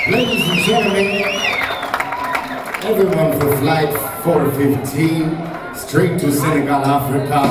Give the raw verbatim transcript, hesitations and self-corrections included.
Ladies and gentlemen, everyone for flight four fifteen, straight to Senegal, Africa.